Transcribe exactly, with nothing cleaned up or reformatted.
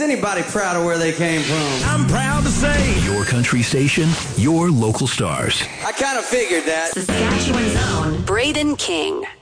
anybody proud of where they came from? I'm proud to say. Your country station, your local stars. I kind of figured that. Saskatchewan's own Braden King.